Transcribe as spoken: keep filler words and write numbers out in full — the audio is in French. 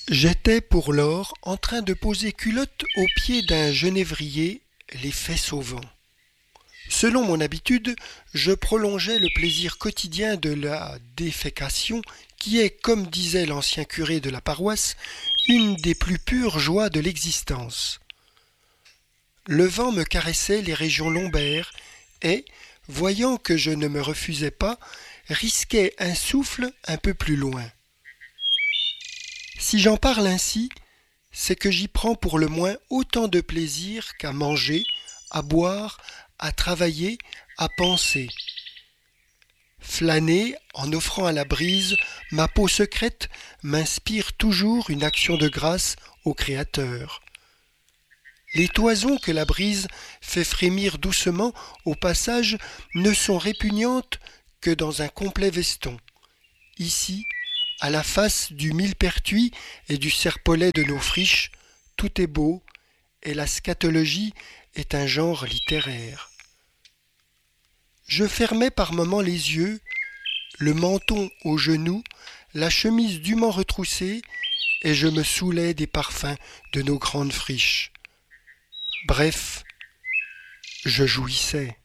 J'étais pour lors en train de poser culotte au pied d'un genévrier, les fesses au vent. Selon mon habitude, je prolongeais le plaisir quotidien de la défécation, qui est, comme disait l'ancien curé de la paroisse, une des plus pures joies de l'existence. Le vent me caressait les régions lombaires et, voyant que je ne me refusais pas, risquait un souffle un peu plus loin. Si j'en parle ainsi, c'est que j'y prends pour le moins autant de plaisir qu'à manger, à boire, à travailler, à penser. Flâner, en offrant à la brise ma peau secrète, m'inspire toujours une action de grâce au Créateur. Les toisons que la brise fait frémir doucement au passage ne sont répugnantes que dans un complet veston. Ici, à la face du millepertuis et du serpolet de nos friches, tout est beau et la scatologie est un genre littéraire. Je fermais par moments les yeux, le menton aux genoux, la chemise dûment retroussée, et je me saoulais des parfums de nos grandes friches. Bref, je jouissais.